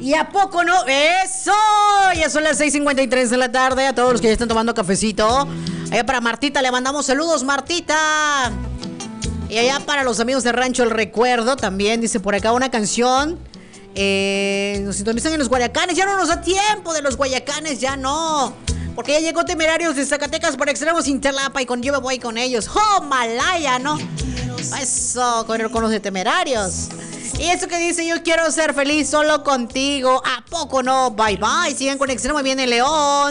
¿Y a poco no? ¡Eso! Ya son las 6:53 de la tarde. A todos los que ya están tomando cafecito. Allá para Martita le mandamos saludos, Martita. Y allá para los amigos de Rancho El Recuerdo también, dice por acá una canción. Nos sintonizan en los Guayacanes. Ya no nos da tiempo de los Guayacanes, ya no. Porque ya llegó Temerarios de Zacatecas por Extremos Intelapa y yo me voy con ellos. ¡Oh, Malaya, no! Eso, con los de Temerarios. Y eso que dice, yo quiero ser feliz solo contigo. ¿A poco no? Bye, bye. Sigan con Extremo y viene León.